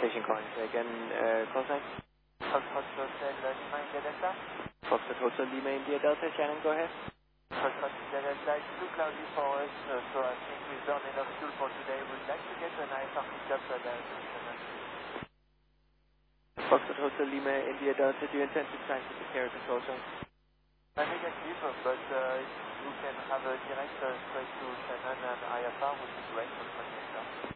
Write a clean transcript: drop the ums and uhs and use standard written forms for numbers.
station calling. Say again, call sign. Foxtrot Hotel Lima India Delta. Foxtrot Hotel Lima India Delta. Shannon, go ahead. Foxtrot India Delta, it's too cloudy for us, so I think we've done enough fuel for today. We'd like to get an IFR pickup at the Foxtrot Hotel Lima India Delta, do you intend to transfer the carrier control zone? Negative, but if you can have a direct straight to Shannon and IFR would be great for 28 hours.